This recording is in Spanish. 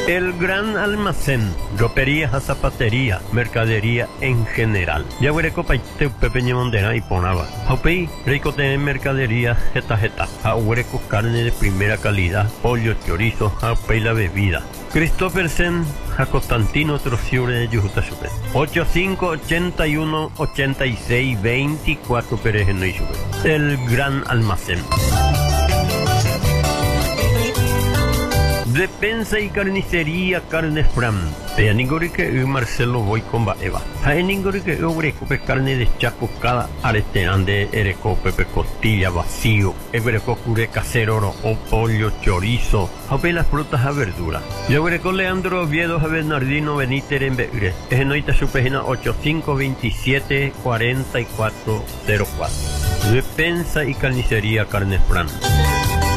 El gran almacén, roperías a zapatería, mercadería en general. Ya huele copa y te pepeñe mondera y ponaba. Haupei, rico tener mercadería, jeta. Huele con carne de primera calidad, pollo, chorizo, haupei la bebida. Christophersen, a Constantino Trociure de Yujuta Super. 85818624 Pérez en Super. El gran almacén. Despensa y carnicería Carnes Fram. Pea ningori que Marcelo voy con Eva. Hay ningori que cope carne de chaco cada arestean de ereco pepe costilla vacío. Ebreco cure casero o pollo chorizo. Hape las frutas a verduras. Yo con Leandro Oviedo a Bernardino Benítez en Begre. Es en oita su página 85274404. Despensa y carnicería Carnes Fram.